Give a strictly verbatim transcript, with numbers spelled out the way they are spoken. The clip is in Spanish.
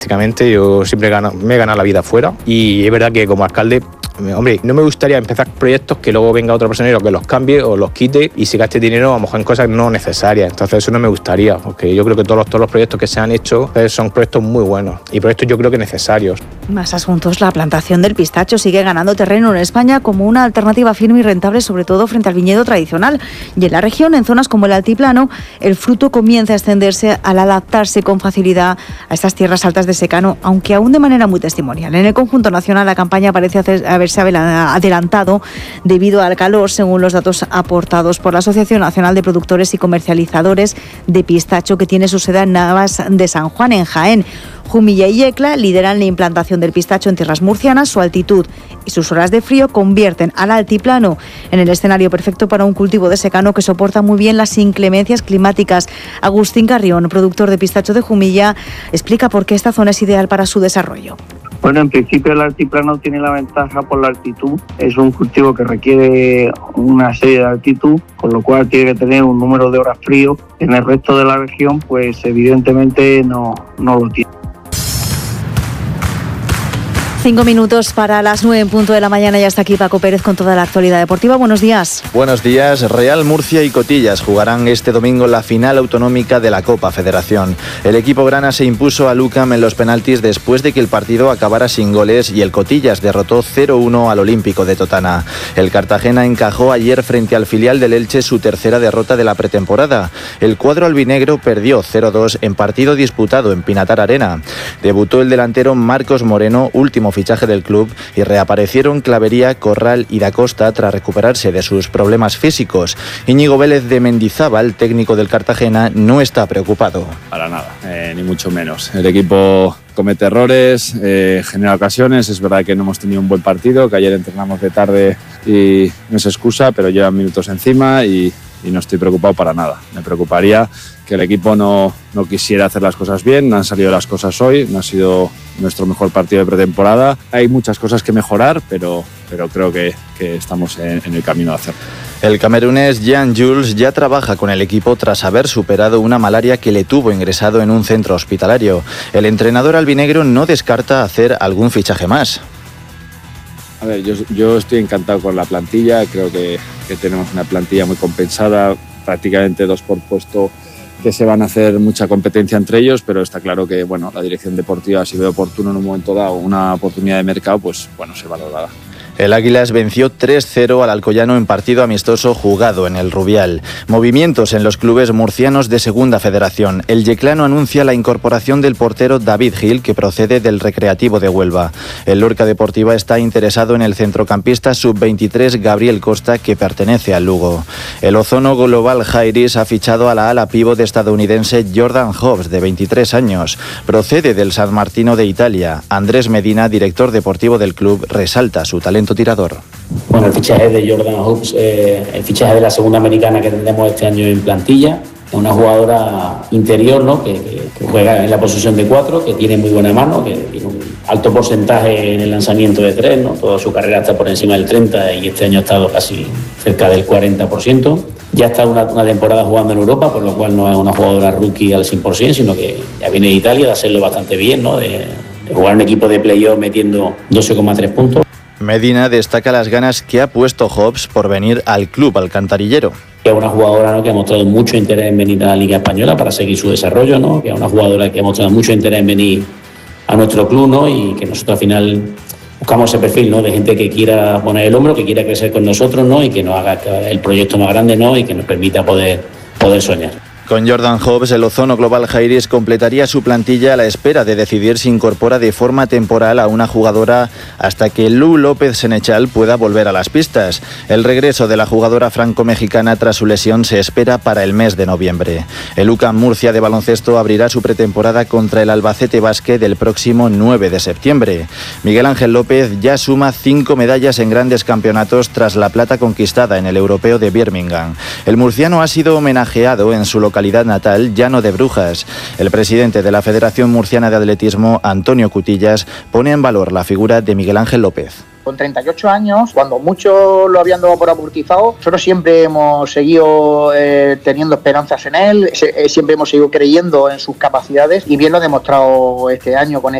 Básicamente yo siempre he ganado, me he ganado la vida fuera y es verdad que como alcalde, hombre, no me gustaría empezar proyectos que luego venga otra persona y lo que los cambie o los quite y se gaste dinero a lo mejor en cosas no necesarias. Entonces eso no me gustaría, porque yo creo que todos los, todos los proyectos que se han hecho son proyectos muy buenos y proyectos yo creo que necesarios. Más asuntos. La plantación del pistacho sigue ganando terreno en España como una alternativa firme y rentable, sobre todo frente al viñedo tradicional. Y en la región, en zonas como el altiplano, el fruto comienza a extenderse al adaptarse con facilidad a estas tierras altas de secano, aunque aún de manera muy testimonial. En el conjunto nacional la campaña parece hacer, haberse adelantado debido al calor, según los datos aportados por la Asociación Nacional de Productores y Comercializadores de Pistacho, que tiene su sede en Navas de San Juan, en Jaén. Jumilla y Yecla lideran la implantación del pistacho en tierras murcianas. Su altitud y sus horas de frío convierten al altiplano en el escenario perfecto para un cultivo de secano que soporta muy bien las inclemencias climáticas. Agustín Carrión, productor de pistacho de Jumilla, explica por qué esta zona es ideal para su desarrollo. Bueno, en principio el altiplano tiene la ventaja por la altitud. Es un cultivo que requiere una serie de altitud, con lo cual tiene que tener un número de horas frío. En el resto de la región, pues evidentemente no, no lo tiene. Cinco minutos para las nueve en punto de la mañana. Ya está aquí Paco Pérez con toda la actualidad deportiva. Buenos días. Buenos días. Real Murcia y Cotillas jugarán este domingo la final autonómica de la Copa Federación. El equipo grana se impuso a Lucam en los penaltis después de que el partido acabara sin goles y el Cotillas derrotó cero uno al Olímpico de Totana. El Cartagena encajó ayer frente al filial del Elche su tercera derrota de la pretemporada. El cuadro albinegro perdió cero dos en partido disputado en Pinatar Arena. Debutó el delantero Marcos Moreno, último fichaje del club, y reaparecieron Clavería, Corral y Da Costa tras recuperarse de sus problemas físicos. Íñigo Vélez de Mendizábal, técnico del Cartagena, no está preocupado. Para nada, eh, ni mucho menos. El equipo comete errores, eh, genera ocasiones. Es verdad que no hemos tenido un buen partido, que ayer entrenamos de tarde y no es excusa, pero llevan minutos encima y, y no estoy preocupado para nada. Me preocuparía que el equipo no, no quisiera hacer las cosas bien. No han salido las cosas hoy, no ha sido nuestro mejor partido de pretemporada. Hay muchas cosas que mejorar, pero, pero creo que, que estamos en, en el camino de hacerlo. El camerunés Jean Jules ya trabaja con el equipo tras haber superado una malaria que le tuvo ingresado en un centro hospitalario. El entrenador albinegro no descarta hacer algún fichaje más. A ver, yo, yo estoy encantado con la plantilla. Creo que, que tenemos una plantilla muy compensada, prácticamente dos por puesto, que se van a hacer mucha competencia entre ellos, pero está claro que bueno, la dirección deportiva, si ve oportuno en un momento dado una oportunidad de mercado, pues bueno, se valorará. El Águilas venció tres cero al Alcoyano en partido amistoso jugado en el Rubial. Movimientos en los clubes murcianos de Segunda Federación. El yeclano anuncia la incorporación del portero David Gil, que procede del Recreativo de Huelva. El Lorca Deportiva está interesado en el centrocampista sub veintitrés Gabriel Costa, que pertenece al Lugo. El Ozono Global Jairis ha fichado a la ala pívot estadounidense Jordan Hobbs, de veintitrés años. Procede del San Martino de Italia. Andrés Medina, director deportivo del club, resalta su talento tirador. Bueno, el fichaje de Jordan Hobbs, eh, el fichaje de la segunda americana que tendremos este año en plantilla, es una jugadora interior, ¿no? que, que, que juega en la posición de cuatro, que tiene muy buena mano, que tiene un alto porcentaje en el lanzamiento de tres, ¿no? Toda su carrera está por encima del treinta y este año ha estado casi cerca del cuarenta por ciento. Ya está una, una temporada jugando en Europa, por lo cual no es una jugadora rookie al cien por ciento, sino que ya viene de Italia, de hacerlo bastante bien, ¿no? de, de jugar un equipo de playoff metiendo doce coma tres puntos. Medina destaca las ganas que ha puesto Hobbs por venir al club alcantarillero. Que es una jugadora, ¿no? que ha mostrado mucho interés en venir a la Liga Española para seguir su desarrollo, ¿no? que es una jugadora que ha mostrado mucho interés en venir a nuestro club, ¿no? y que nosotros al final buscamos ese perfil, ¿no? de gente que quiera poner el hombro, que quiera crecer con nosotros, ¿no? y que nos haga el proyecto más grande, ¿no? y que nos permita poder, poder soñar. Con Jordan Hobbs, el Ozono Global Jairis completaría su plantilla a la espera de decidir si incorpora de forma temporal a una jugadora hasta que Lu López Senechal pueda volver a las pistas. El regreso de la jugadora franco-mexicana tras su lesión se espera para el mes de noviembre. El U C A M Murcia de baloncesto abrirá su pretemporada contra el Albacete Basket del próximo nueve de septiembre. Miguel Ángel López ya suma cinco medallas en grandes campeonatos tras la plata conquistada en el Europeo de Birmingham. El murciano ha sido homenajeado en su localidad natal, Llano de Brujas. El presidente de la Federación Murciana de Atletismo, Antonio Cutillas, pone en valor la figura de Miguel Ángel López. Con treinta y ocho años, cuando muchos lo habían dado por amortizado, nosotros siempre hemos seguido eh, teniendo esperanzas en él, se, eh, siempre hemos seguido creyendo en sus capacidades y bien lo ha demostrado este año con